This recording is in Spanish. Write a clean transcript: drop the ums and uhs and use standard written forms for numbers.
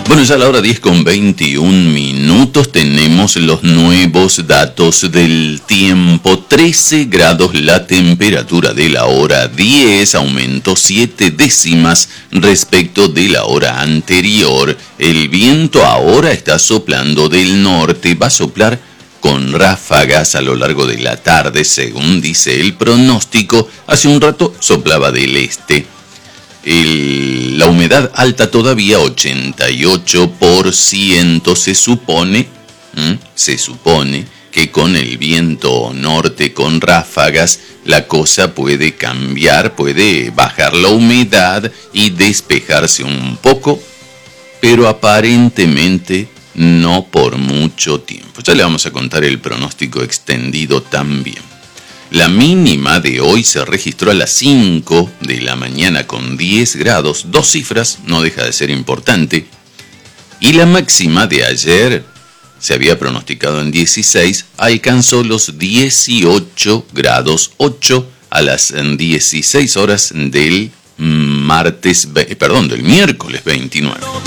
Bueno, ya a la hora 10:21 tenemos los nuevos datos del tiempo. 13 grados la temperatura de la hora 10, aumentó 7 décimas respecto de la hora anterior. El viento ahora está soplando del norte, va a soplar con ráfagas a lo largo de la tarde, según dice el pronóstico. Hace un rato soplaba del este. La humedad alta todavía, 88%. Se supone que con el viento norte con ráfagas la cosa puede cambiar, puede bajar la humedad y despejarse un poco, pero aparentemente no por mucho tiempo. Ya le vamos a contar el pronóstico extendido también. La mínima de hoy se registró a las 5 de la mañana con 10 grados, 2 cifras, no deja de ser importante. Y la máxima de ayer, se había pronosticado en 16, alcanzó los 18 grados, 8 a las 16 horas del miércoles 29.